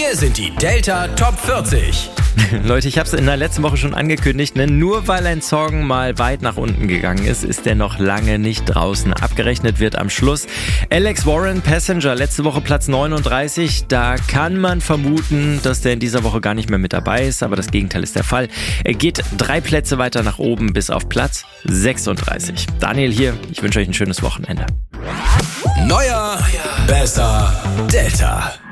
Hier sind die Delta Top 40. Leute, ich habe es in der letzten Woche schon angekündigt, ne? Nur weil ein Song mal weit nach unten gegangen ist, ist der noch lange nicht draußen. Abgerechnet wird am Schluss Alex Warren, Passenger, letzte Woche Platz 39. Da kann man vermuten, dass der in dieser Woche gar nicht mehr mit dabei ist, aber das Gegenteil ist der Fall. Er geht 3 Plätze weiter nach oben bis auf Platz 36. Daniel hier, ich wünsche euch ein schönes Wochenende. Neuer, besser, Delta.